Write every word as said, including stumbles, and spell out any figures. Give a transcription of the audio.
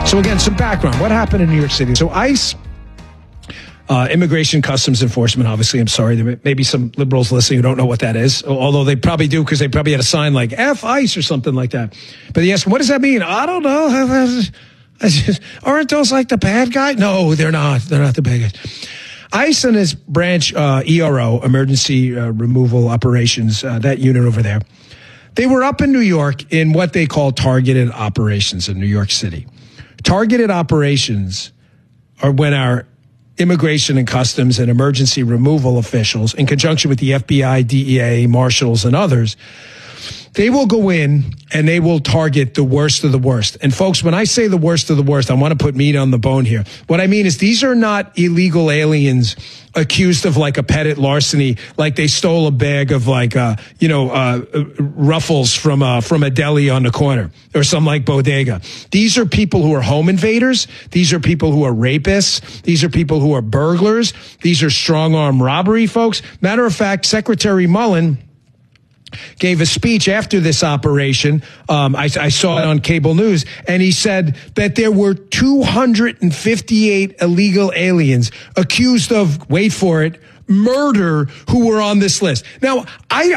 So again, some background. What happened in New York City? So ICE, uh, Immigration Customs Enforcement, obviously, I'm sorry, there may be some liberals listening who don't know what that is, although they probably do because they probably had a sign like F ICE or something like that. But they ask, what does that mean? I don't know. Aren't those like the bad guy? No, they're not. They're not the bad guys. ICE and his branch, uh, E R O, Emergency uh, Removal Operations, uh, that unit over there, they were up in New York in what they call targeted operations in New York City. Targeted operations are when our immigration and customs and emergency removal officials, in conjunction with the F B I, D E A, marshals, and others, they will go in and they will target the worst of the worst. And folks, when I say the worst of the worst, I want to put meat on the bone here. What I mean is these are not illegal aliens accused of like a petty larceny, like they stole a bag of like, uh, you know, uh, Ruffles from, uh, from a deli on the corner or some like bodega. These are people who are home invaders. These are people who are rapists. These are people who are burglars. These are strong arm robbery folks. Matter of fact, Secretary Mullen gave a speech after this operation. Um, I, I saw it on cable news, and he said that there were two hundred fifty-eight illegal aliens accused of, wait for it, murder who were on this list. Now, I,